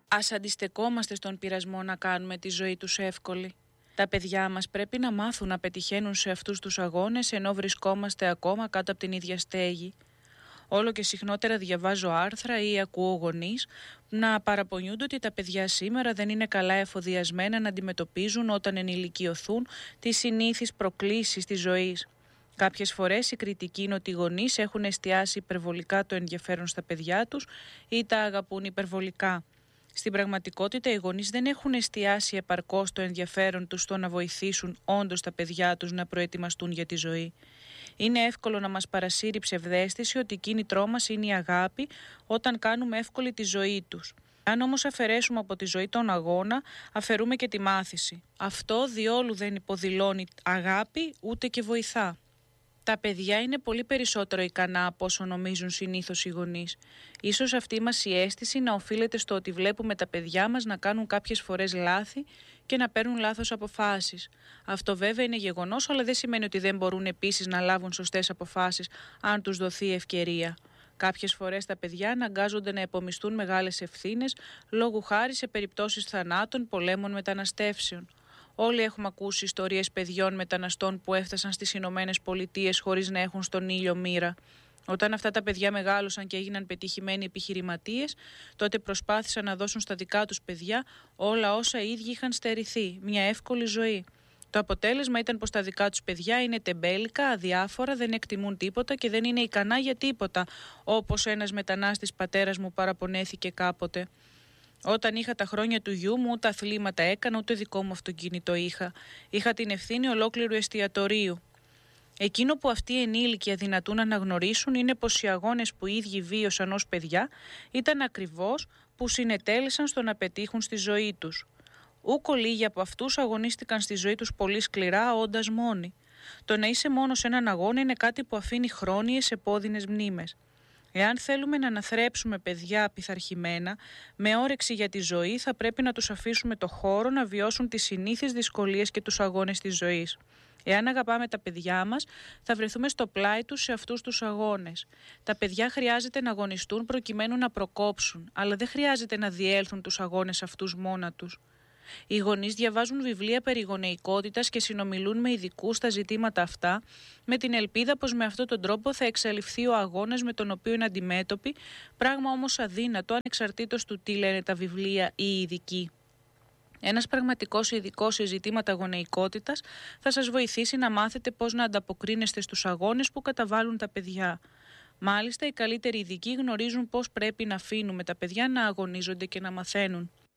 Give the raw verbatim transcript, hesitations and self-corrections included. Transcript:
Ας αντιστεκόμαστε στον πειρασμό να κάνουμε τη ζωή τους εύκολη. Τα παιδιά μας πρέπει να μάθουν να πετυχαίνουν σε αυτούς τους αγώνες ενώ βρισκόμαστε ακόμα κάτω από την ίδια στέγη. Όλο και συχνότερα διαβάζω άρθρα ή ακούω γονείς να παραπονιούνται ότι τα παιδιά σήμερα δεν είναι καλά εφοδιασμένα να αντιμετωπίζουν όταν ενηλικιωθούν τις συνήθεις προκλήσεις της ζωής. Κάποιες φορές η κριτική είναι ότι οι γονείς έχουν εστιάσει υπερβολικά το ενδιαφέρον στα παιδιά τους ή τα αγαπούν υπερβολικά. Στην πραγματικότητα οι γονείς δεν έχουν εστιάσει επαρκώς το ενδιαφέρον τους στο να βοηθήσουν όντως τα παιδιά τους να προετοιμαστούν για τη ζωή. Είναι εύκολο να μας παρασύρει ψευδαίσθηση ότι η κίνητρό μας είναι η αγάπη όταν κάνουμε εύκολη τη ζωή τους. Αν όμως αφαιρέσουμε από τη ζωή τον αγώνα, αφαιρούμε και τη μάθηση. Αυτό διόλου δεν υποδηλώνει αγάπη ούτε και βοηθά. Τα παιδιά είναι πολύ περισσότερο ικανά από όσο νομίζουν συνήθως οι γονείς. Ίσως αυτή μας η αίσθηση να οφείλεται στο ότι βλέπουμε τα παιδιά μας να κάνουν κάποιες φορές λάθη και να παίρνουν λάθος αποφάσεις. Αυτό βέβαια είναι γεγονός, αλλά δεν σημαίνει ότι δεν μπορούν επίσης να λάβουν σωστές αποφάσεις αν τους δοθεί ευκαιρία. Κάποιες φορές τα παιδιά αναγκάζονται να επομιστούν μεγάλες ευθύνες λόγου χάρη σε περιπτώσεις θανάτων, πολέμων, μεταναστεύσεων. Όλοι έχουμε ακούσει ιστορίες παιδιών μεταναστών που έφτασαν στις Ηνωμένες Πολιτείες χωρίς να έχουν στον ήλιο μοίρα. Όταν αυτά τα παιδιά μεγάλωσαν και έγιναν πετυχημένοι επιχειρηματίες, τότε προσπάθησαν να δώσουν στα δικά τους παιδιά όλα όσα οι ίδιοι είχαν στερηθεί, μια εύκολη ζωή. Το αποτέλεσμα ήταν πως τα δικά τους παιδιά είναι τεμπέλικα, αδιάφορα, δεν εκτιμούν τίποτα και δεν είναι ικανά για τίποτα, όπως ένας μετανάστης πατέρας μου παραπονέθηκε κάποτε. Όταν είχα τα χρόνια του γιού μου, ούτε αθλήματα έκανα, ούτε δικό μου αυτοκίνητο είχα. Είχα την ευθύνη ολόκληρου εστιατορίου. Εκείνο που αυτοί οι ενήλικοι αδυνατούν να αναγνωρίσουν είναι πως οι αγώνες που οι ίδιοι βίωσαν ως παιδιά ήταν ακριβώς που συνετέλεσαν στο να πετύχουν στη ζωή τους. Ούκο λίγοι από αυτούς αγωνίστηκαν στη ζωή τους πολύ σκληρά, όντας μόνοι. Το να είσαι μόνο σε έναν αγώνα είναι κάτι που αφήνει χρόνιες επώδυνες μνήμες. Εάν θέλουμε να αναθρέψουμε παιδιά πειθαρχημένα, με όρεξη για τη ζωή, θα πρέπει να τους αφήσουμε το χώρο να βιώσουν τις συνήθεις δυσκολίες και τους αγώνες της ζωής. Εάν αγαπάμε τα παιδιά μας, θα βρεθούμε στο πλάι τους σε αυτούς τους αγώνες. Τα παιδιά χρειάζεται να αγωνιστούν προκειμένου να προκόψουν, αλλά δεν χρειάζεται να διέλθουν τους αγώνες αυτούς μόνα τους. Οι γονείς διαβάζουν βιβλία περί γονεϊκότητας και συνομιλούν με ειδικούς στα ζητήματα αυτά, με την ελπίδα πως με αυτόν τον τρόπο θα εξαλειφθεί ο αγώνας με τον οποίο είναι αντιμέτωποι, πράγμα όμως αδύνατο ανεξαρτήτως του τι λένε τα βιβλία ή οι ειδικοί. Ένας πραγματικός ειδικός σε ζητήματα γονεϊκότητας θα σας βοηθήσει να μάθετε πώς να ανταποκρίνεστε στους αγώνες που καταβάλουν τα παιδιά. Μάλιστα, οι καλύτεροι ειδικοί γνωρίζουν πώς πρέπει να αφήνουμε τα παιδιά να αγωνίζονται και να μαθαίνουν.